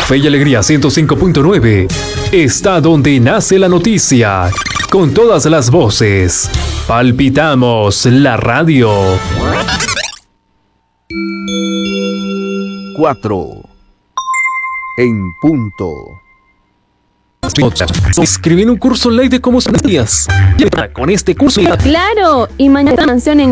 Fe y Alegría 105.9 está donde nace la noticia, con todas las voces. Palpitamos la radio. 4 en punto. Escribí en un curso online de cómo son las días. Con este curso. Claro, y mañana canción en